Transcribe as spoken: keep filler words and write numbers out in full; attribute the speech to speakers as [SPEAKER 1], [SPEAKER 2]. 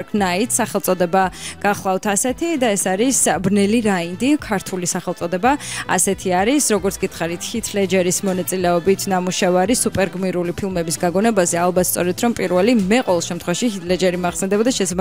[SPEAKER 1] Dark Knight სახელწოდება გახლავთ ასეთი და ეს არის ბნელი რაინდი, ქართული სახელწოდება ასეთი არის, როგორც გითხარით, Heath Ledger-ის მონაწილეობით ნამუშევარი სუპერგმირული ფილმების გაგონებაზე, ალბათ სწორედ რომ პირველი მე ყოველ შემთხვევაში Heath Ledger-ი მახსენდებოდა, შესაძლოა